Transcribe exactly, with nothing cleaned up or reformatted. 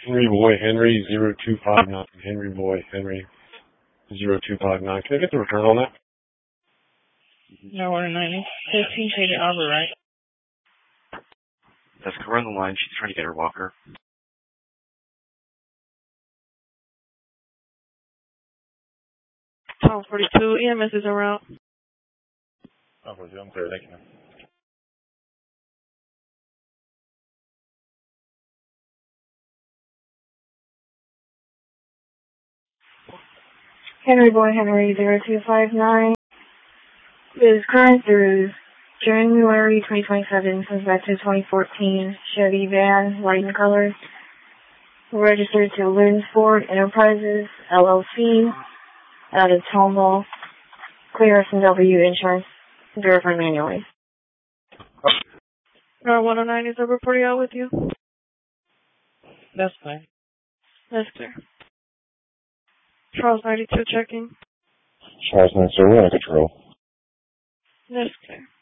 Henry Boy Henry zero two five nine. Henry Boy Henry zero two five nine. Can I get the return on that? No, one ninety. fifteen Shady Arbor, right? That's her on the line. She's trying to get her walker. twelve forty-two. E M S is en route. twelve forty-two. I'm clear. Thank you, man. Henry Boy Henry zero two five nine is current through January twenty twenty-seven, comes back to twenty fourteen Chevy van, white in color, registered to Linsport Enterprises, L L C, out of Tomball, clear S and W insurance, verify manually. Uh, one oh nine is over forty out with you? That's fine. That's clear. Charles ninety-two checking. Charles nine zero, we're on control. That's clear.